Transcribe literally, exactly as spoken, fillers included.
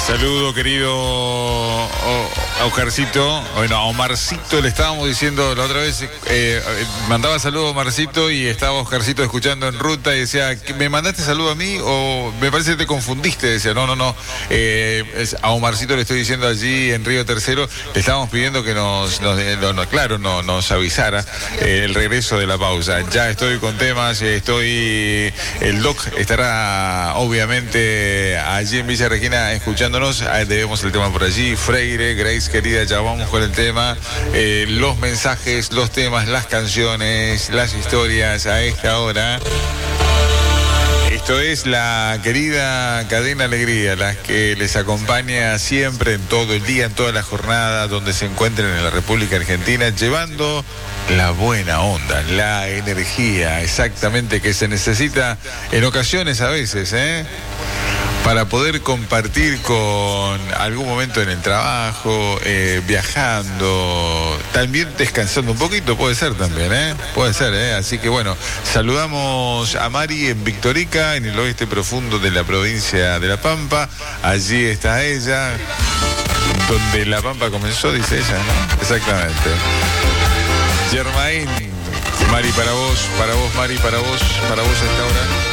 Saludo, querido a Oscarcito. Bueno, a Omarcito le estábamos diciendo la otra vez, eh, mandaba saludo a Omarcito y estaba Oscarcito escuchando en ruta y decía, ¿me mandaste saludo a mí o me parece que te confundiste? Decía, no, no, no. Eh, es, a Omarcito le estoy diciendo allí en Río Tercero, le estábamos pidiendo que nos, nos, nos, nos claro, no, nos avisara eh, el regreso de la pausa. Ya estoy con temas, estoy, el Doc estará obviamente allí en Villa Regina escuchándonos. Debemos el tema por allí. Freire, Grace querida, ya vamos con el tema. Eh, los mensajes, los temas, las canciones, las historias a esta hora. Esto es la querida Cadena Alegría, la que les acompaña siempre en todo el día, en toda la jornada, donde se encuentren en la República Argentina, llevando la buena onda, la energía exactamente que se necesita en ocasiones a veces, ¿eh? Para poder compartir con algún momento en el trabajo, eh, viajando, también descansando un poquito, puede ser también, ¿eh? Puede ser, ¿eh? Así que bueno, saludamos a Mari en Victorica, en el oeste profundo de la provincia de La Pampa. Allí está ella, donde La Pampa comenzó, dice ella, ¿no? Exactamente. Germain, Mari para vos, para vos, Mari, para vos, para vos a esta hora.